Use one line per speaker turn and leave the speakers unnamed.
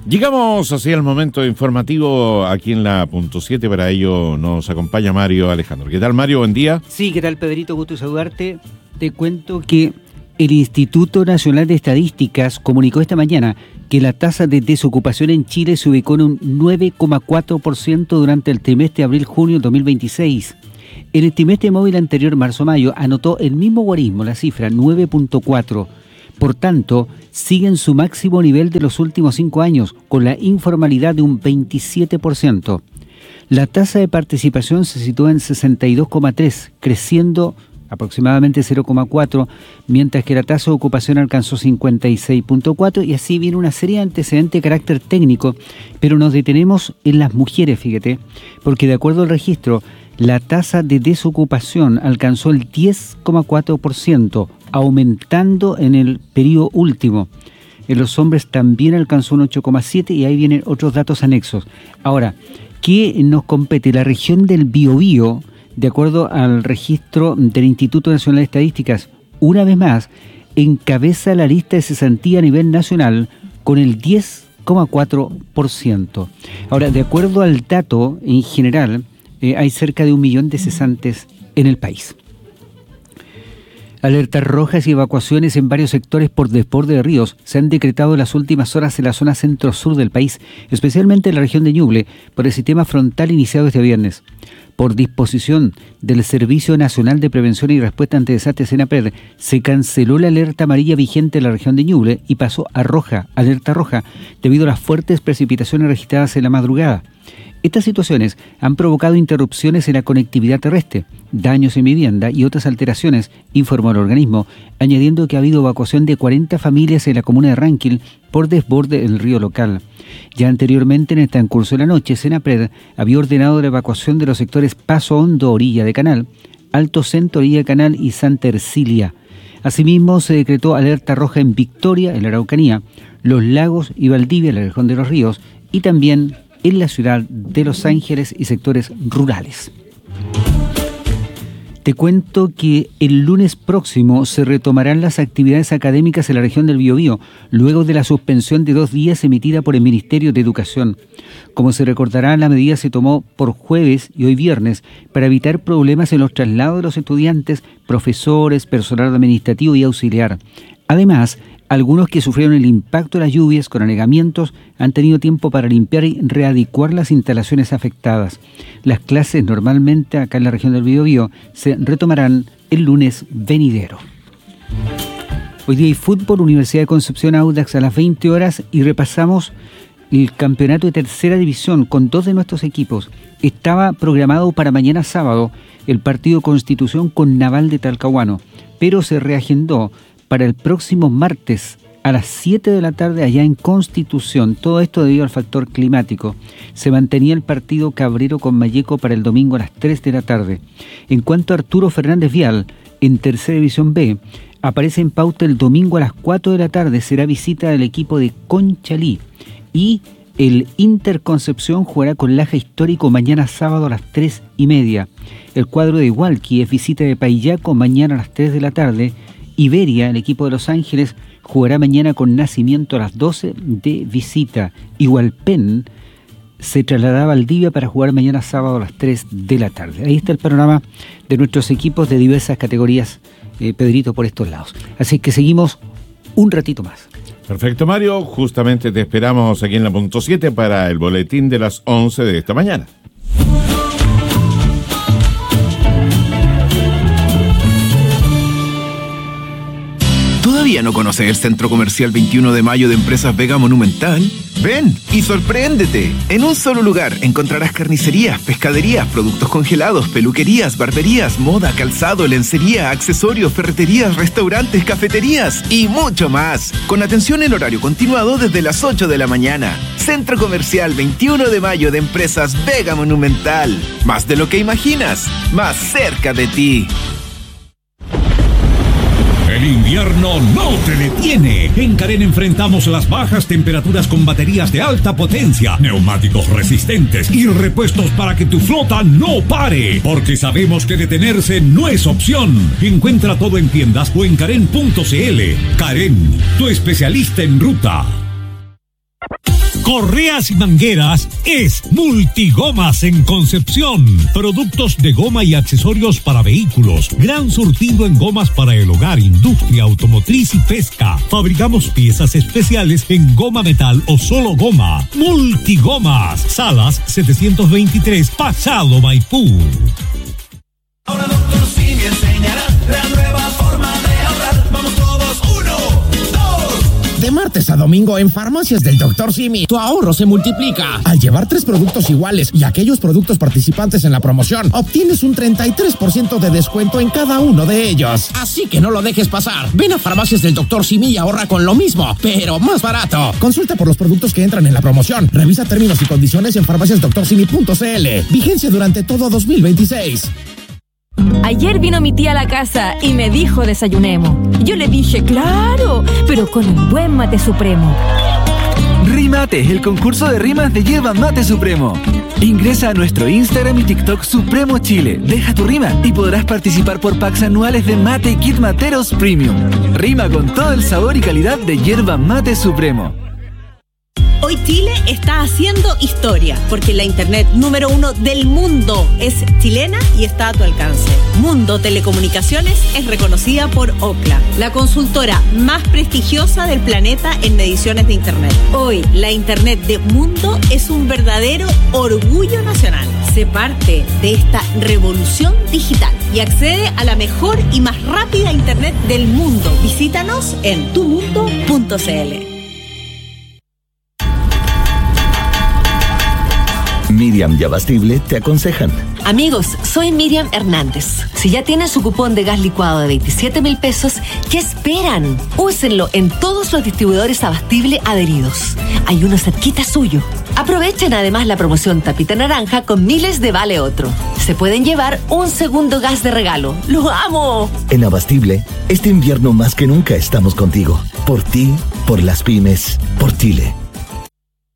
Llegamos así al momento informativo aquí en la punto 7. Para ello nos acompaña Mario Alejandro. ¿Qué tal, Mario? Buen día.
Sí, ¿qué tal, Pedrito? Gusto saludarte. Te cuento que el Instituto Nacional de Estadísticas comunicó esta mañana que la tasa de desocupación en Chile se ubicó en un 9,4% durante el trimestre abril-junio 2026. En el trimestre móvil anterior, marzo-mayo, anotó el mismo guarismo, la cifra 9,4%. Por tanto, sigue en su máximo nivel de los últimos 5 años, con la informalidad de un 27%. La tasa de participación se sitúa en 62,3%, creciendo aproximadamente 0,4%, mientras que la tasa de ocupación alcanzó 56,4%, y así viene una serie de antecedentes de carácter técnico, pero nos detenemos en las mujeres, fíjate, porque de acuerdo al registro, la tasa de desocupación alcanzó el 10,4%, aumentando en el periodo último. En los hombres también alcanzó un 8,7%, y ahí vienen otros datos anexos. Ahora, ¿qué nos compete? La región del Biobío, de acuerdo al registro del Instituto Nacional de Estadísticas, una vez más, encabeza la lista de cesantía a nivel nacional con el 10,4%. Ahora, de acuerdo al dato en general, hay cerca de 1 millón de cesantes en el país. Alertas rojas y evacuaciones en varios sectores por desborde de ríos se han decretado en las últimas horas en la zona centro-sur del país, especialmente en la región de Ñuble, por el sistema frontal iniciado este viernes. Por disposición del Servicio Nacional de Prevención y Respuesta ante Desastres, SENAPRED, se canceló la alerta amarilla vigente en la región de Ñuble y pasó a roja, alerta roja, debido a las fuertes precipitaciones registradas en la madrugada. Estas situaciones han provocado interrupciones en la conectividad terrestre, daños en vivienda y otras alteraciones, informó el organismo, añadiendo que ha habido evacuación de 40 familias en la comuna de Ranquil por desborde del río local. Ya anteriormente, en el transcurso de la noche, SENAPRED había ordenado la evacuación de los sectores Paso Hondo, orilla de Canal, Alto Centro, orilla de Canal y Santa Ercilia. Asimismo, se decretó alerta roja en Victoria, en la Araucanía, Los Lagos y Valdivia, en la región de Los Ríos, y también en la ciudad de Los Ángeles y sectores rurales. Te cuento que el lunes próximo se retomarán las actividades académicas en la región del Biobío, luego de la suspensión de 2 días emitida por el Ministerio de Educación. Como se recordará, la medida se tomó por jueves y hoy viernes para evitar problemas en los traslados de los estudiantes, profesores, personal administrativo y auxiliar. Además, algunos que sufrieron el impacto de las lluvias con anegamientos han tenido tiempo para limpiar y readecuar las instalaciones afectadas. Las clases normalmente acá en la región del Biobío se retomarán el lunes venidero. Hoy día hay fútbol, Universidad de Concepción Audax a las 20 horas y repasamos el campeonato de tercera división con 2 de nuestros equipos. Estaba programado para mañana sábado el partido Constitución con Naval de Talcahuano, pero se reagendó para el próximo martes a las 7 de la tarde allá en Constitución. Todo esto debido al factor climático. Se mantenía el partido Cabrero con Malleco para el domingo a las 3 de la tarde. En cuanto a Arturo Fernández Vial, en Tercera División B, aparece en pauta el domingo a las 4 de la tarde. Será visita del equipo de Conchalí. Y el Inter Concepción jugará con Laja Histórico mañana sábado a las 3:30. El cuadro de Hualqui es visita de Paillaco mañana a las 3 de la tarde. Iberia, el equipo de Los Ángeles, jugará mañana con Nacimiento a las 12 de visita. Igualpen se trasladará a Valdivia para jugar mañana sábado a las 3 de la tarde. Ahí está el panorama de nuestros equipos de diversas categorías, Pedrito, por estos lados. Así que seguimos un ratito más.
Perfecto, Mario. Justamente te esperamos aquí en la punto 7 para el boletín de las 11 de esta mañana.
¿Todavía no conoces el Centro Comercial 21 de Mayo de Empresas Vega Monumental? Ven y sorpréndete. En un solo lugar encontrarás carnicerías, pescaderías, productos congelados, peluquerías, barberías, moda, calzado, lencería, accesorios, ferreterías, restaurantes, cafeterías y mucho más. Con atención en horario continuado desde las 8 de la mañana. Centro Comercial 21 de Mayo de Empresas Vega Monumental. Más de lo que imaginas, más cerca de ti.
El invierno no te detiene. En Carén enfrentamos las bajas temperaturas con baterías de alta potencia, neumáticos resistentes y repuestos para que tu flota no pare. Porque sabemos que detenerse no es opción. Encuentra todo en tiendas o en Carén.cl. Carén, tu especialista en ruta. correas y mangueras es Multigomas en Concepción. Productos de goma y accesorios para vehículos. Gran surtido en gomas para el hogar, industria, automotriz y pesca. Fabricamos piezas especiales en goma metal o solo goma. Multigomas. Salas 723, Pasado Maipú.
Ahora Dr. Simi enseñará la nueva forma de ahorrar. Vamos todos, 1, 2.
De martes a domingo en Farmacias del Dr. Simi, tu ahorro se multiplica. Al llevar 3 productos iguales y aquellos productos participantes en la promoción, obtienes un 33% de descuento en cada uno de ellos. Así que no lo dejes pasar. Ven a Farmacias del Dr. Simi y ahorra con lo mismo, pero más barato. Consulta por los productos que entran en la promoción. Revisa términos y condiciones en farmaciasdoctorsimi.cl. Vigencia durante todo 2026.
Ayer vino mi tía a la casa y me dijo desayunemos. Yo le dije, claro, pero con un buen mate supremo.
Rimate, el concurso de rimas de Yerba Mate Supremo. Ingresa a nuestro Instagram y TikTok Supremo Chile. Deja tu rima y podrás participar por packs anuales de Mate y Kit Materos Premium. Rima con todo el sabor y calidad de Yerba Mate Supremo.
Hoy Chile está haciendo historia, porque la internet número 1 del mundo es chilena y está a tu alcance. Mundo Telecomunicaciones es reconocida por Ookla, la consultora más prestigiosa del planeta en mediciones de internet. Hoy, la internet de Mundo es un verdadero orgullo nacional. Sé parte de esta revolución digital y accede a la mejor y más rápida internet del mundo. Visítanos en tumundo.cl.
Miriam y Abastible te aconsejan.
Amigos, soy Miriam Hernández. Si ya tienen su cupón de gas licuado de 27,000 pesos, ¿qué esperan? Úsenlo en todos los distribuidores Abastible adheridos. Hay uno cerquita suyo. Aprovechen además la promoción Tapita Naranja con miles de vale otro. Se pueden llevar un segundo gas de regalo. ¡Lo amo!
En Abastible, este invierno más que nunca estamos contigo. Por ti, por las pymes, por Chile.